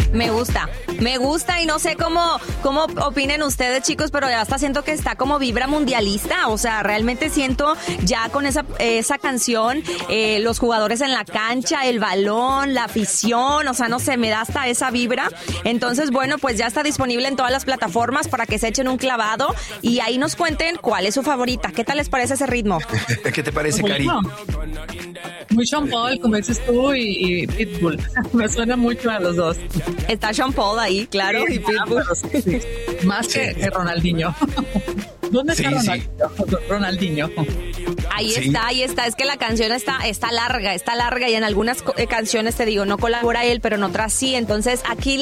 Me gusta y no sé cómo opinen ustedes, chicos, pero ya hasta siento que está como vibra mundialista. O sea, realmente siento ya con esa canción, los jugadores en la cancha, el balón, la afición, o sea, no sé, me da hasta esa vibra. Entonces, bueno, pues ya está disponible en todas las plataformas para que se echen un clavado y ahí nos cuenten cuál es su favorita. ¿Qué tal les parece ese ritmo? ¿Qué te parece, Cari? Muy Sean Paul, como dices tú, y Pitbull. Me suena mucho a los dos. Está Sean Paul ahí, claro, y Pitbull. Sí. Más que Ronaldinho. ¿Dónde está Ronaldinho? Ahí está. Es que la canción está larga y en algunas canciones, te digo, no colabora él, pero en otras sí. Entonces aquí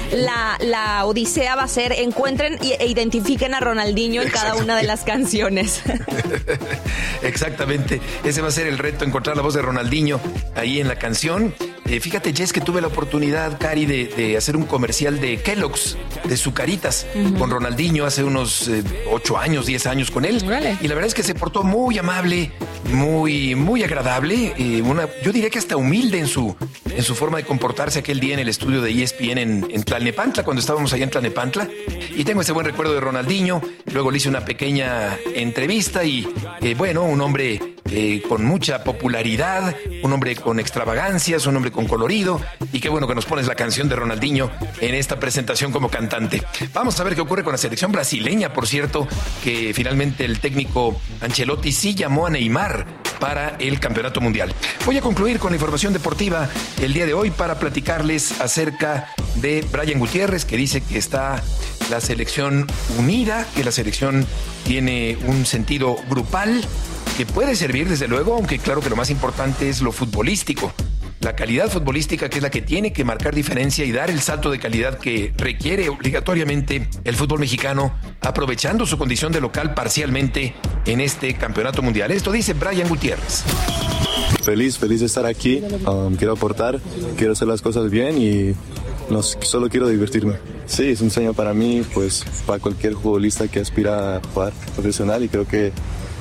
la odisea va a ser encuentren e identifiquen a Ronaldinho en cada una de las canciones. Exactamente. Ese va a ser el reto, encontrar la voz de Ronaldinho ahí en la canción. Fíjate, Jess, que tuve la oportunidad, Cari, de hacer un comercial de Kellogg's, de Zucaritas, con Ronaldinho hace unos 8 años, 10 años con él. Vale. Y la verdad es que se portó muy amable, muy agradable, yo diría que hasta humilde en su forma de comportarse aquel día en el estudio de ESPN en Tlalnepantla, cuando estábamos allá en Tlalnepantla. Y tengo ese buen recuerdo de Ronaldinho. Luego le hice una pequeña entrevista y, un hombre con mucha popularidad, un hombre con extravagancias, un hombre con colorido. Y qué bueno que nos pones la canción de Ronaldinho en esta presentación como cantante. Vamos a ver qué ocurre con la selección brasileña, por cierto, que finalmente el técnico Ancelotti sí llamó a Neymar para el Campeonato Mundial. Voy a concluir con la información deportiva el día de hoy para platicarles acerca de Brian Gutiérrez, que dice que está la selección unida, que la selección tiene un sentido grupal, que puede servir desde luego, aunque claro que lo más importante es lo futbolístico. La calidad futbolística, que es la que tiene que marcar diferencia y dar el salto de calidad que requiere obligatoriamente el fútbol mexicano, aprovechando su condición de local parcialmente en este campeonato mundial. Esto dice Brian Gutiérrez. Feliz de estar aquí, quiero aportar, quiero hacer las cosas bien y solo quiero divertirme. Sí, es un sueño para mí, pues para cualquier futbolista que aspira a jugar profesional, y creo que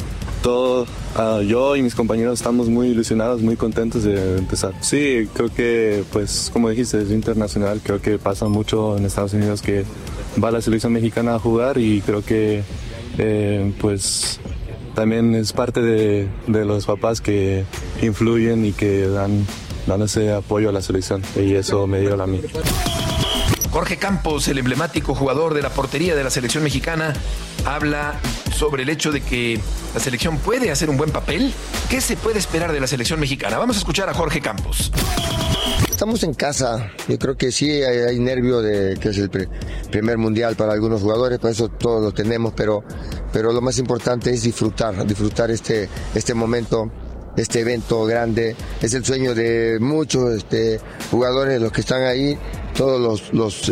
yo y mis compañeros estamos muy ilusionados, muy contentos de empezar. Sí, creo que, pues, como dijiste, es internacional. Creo que pasa mucho en Estados Unidos que va la selección mexicana a jugar, y creo que, pues, también es parte de los papás que influyen y que dan ese apoyo a la selección, y eso me dio a mí. Jorge Campos, el emblemático jugador de la portería de la selección mexicana, habla sobre el hecho de que la selección puede hacer un buen papel. ¿Qué se puede esperar de la selección mexicana? Vamos a escuchar a Jorge Campos. Estamos en casa, yo creo que sí hay nervio de que es el primer mundial para algunos jugadores, por eso todos lo tenemos, pero lo más importante es disfrutar este momento, este evento grande. Es el sueño de muchos jugadores, los que están ahí, todos los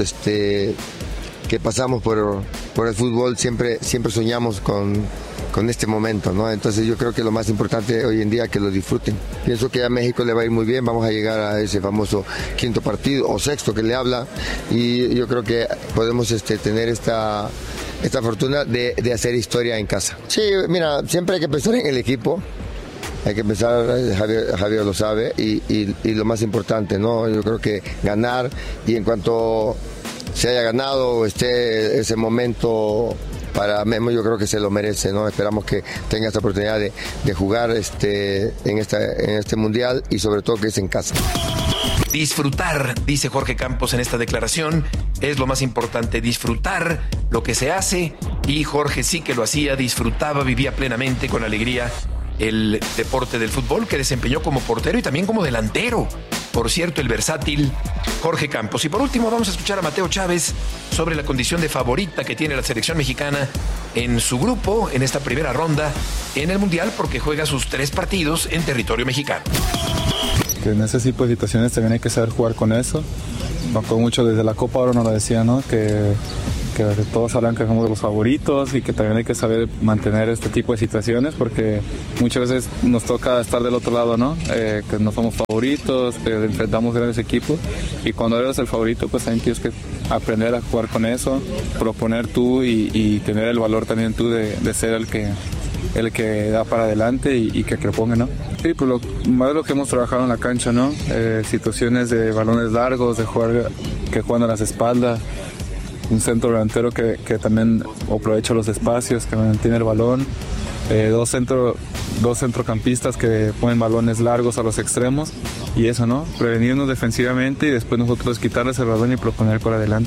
que pasamos por el fútbol, siempre soñamos con este momento, ¿no? Entonces yo creo que lo más importante hoy en día es que lo disfruten. Pienso que a México le va a ir muy bien, vamos a llegar a ese famoso quinto partido o sexto que le habla, y yo creo que podemos tener esta fortuna de hacer historia en casa. Sí, mira, siempre hay que pensar en el equipo. Hay que pensar, Javier lo sabe, y lo más importante, ¿no? Yo creo que ganar, y en cuanto se haya ganado ese momento para Memo, yo creo que se lo merece, ¿no? Esperamos que tenga esta oportunidad de jugar en este mundial, y sobre todo que es en casa. Disfrutar, dice Jorge Campos en esta declaración, es lo más importante, disfrutar lo que se hace, y Jorge sí que lo hacía, disfrutaba, vivía plenamente, con alegría, el deporte del fútbol, que desempeñó como portero y también como delantero. Por cierto, el versátil Jorge Campos. Y por último, vamos a escuchar a Mateo Chávez sobre la condición de favorita que tiene la selección mexicana en su grupo, en esta primera ronda en el Mundial, porque juega sus 3 partidos en territorio mexicano. Que en ese tipo de situaciones también hay que saber jugar con eso. Con mucho desde la Copa Oro nos lo decía, ¿no? Que todos hablan que somos los favoritos, y que también hay que saber mantener este tipo de situaciones, porque muchas veces nos toca estar del otro lado, ¿no? Que no somos favoritos, que enfrentamos grandes equipos, y cuando eres el favorito, pues también tienes que aprender a jugar con eso, proponer tú y tener el valor también tú de ser el que el que da para adelante y que ponga, ¿no? Sí, pues más de lo que hemos trabajado en la cancha, ¿no? Situaciones de balones largos, de jugando a las espaldas, un centro delantero que también aprovecha los espacios, que mantiene el balón, dos centrocampistas que ponen balones largos a los extremos y eso, ¿no? Prevenirnos defensivamente y después nosotros quitarles el balón y proponer por adelante.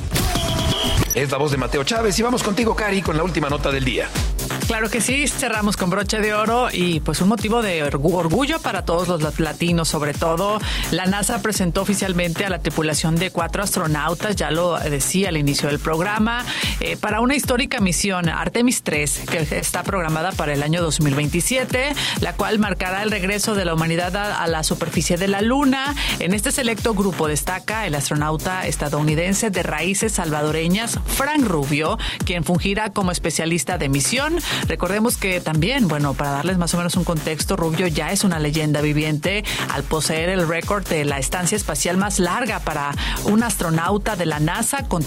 Es la voz de Mateo Chávez y vamos contigo, Cari, con la última nota del día. Claro que sí, cerramos con broche de oro y pues un motivo de orgullo para todos los latinos, sobre todo. La NASA presentó oficialmente a la tripulación de 4 astronautas, ya lo decía al inicio del programa, para una histórica misión Artemis 3, que está programada para el año 2027, la cual marcará el regreso de la humanidad a la superficie de la Luna. En este selecto grupo destaca el astronauta estadounidense de raíces salvadoreñas, Frank Rubio, quien fungirá como especialista de misión. Recordemos que también, bueno, para darles más o menos un contexto, Rubio ya es una leyenda viviente al poseer el récord de la estancia espacial más larga para un astronauta de la NASA, con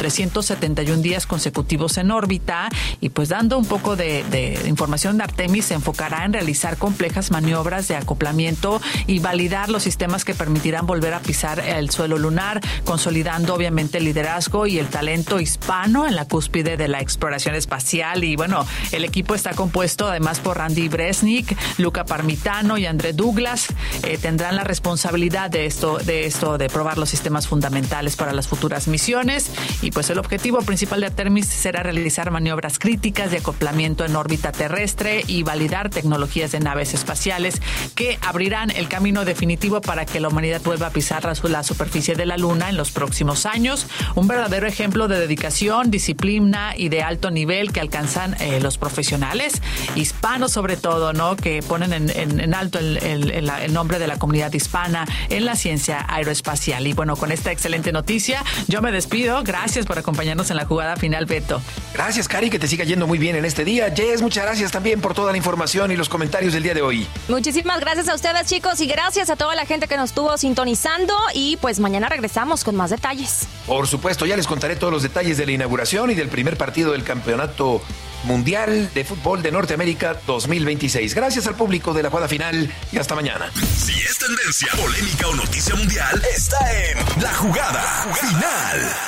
371 días consecutivos en órbita. Y pues dando un poco de información de Artemis, se enfocará en realizar complejas maniobras de acoplamiento y validar los sistemas que permitirán volver a pisar el suelo lunar, consolidando obviamente el liderazgo y el talento hispano en la cúspide de la exploración espacial. Y bueno, el equipo está compuesto además por Randy Bresnik, Luca Parmitano y André Douglas. Tendrán la responsabilidad de probar los sistemas fundamentales para las futuras misiones. Y pues el objetivo principal de Artemis será realizar maniobras críticas de acoplamiento en órbita terrestre y validar tecnologías de naves espaciales que abrirán el camino definitivo para que la humanidad vuelva a pisar la superficie de la Luna en los próximos años. Un verdadero ejemplo de dedicación, disciplina y de alto nivel que alcanzan los profesionales hispanos, sobre todo, ¿no? Que ponen en alto el nombre de la comunidad hispana en la ciencia aeroespacial. Y bueno, con esta excelente noticia, yo me despido. Gracias por acompañarnos en la jugada final, Beto. Gracias, Cari, que te siga yendo muy bien en este día. Jess, muchas gracias también por toda la información y los comentarios del día de hoy. Muchísimas gracias a ustedes, chicos, y gracias a toda la gente que nos estuvo sintonizando. Y pues mañana regresamos con más detalles. Por supuesto, ya les contaré todos los detalles de la inauguración y del primer partido del Campeonato Mundial de Fútbol de Norteamérica 2026. Gracias al público de la jugada final y hasta mañana. Si es tendencia, polémica o noticia mundial, está en La Jugada Final.